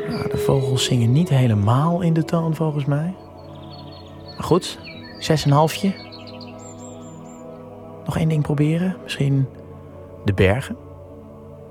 Nou, de vogels zingen niet helemaal in de toon volgens mij. Maar goed, 6,5. Nog één ding proberen. Misschien de bergen.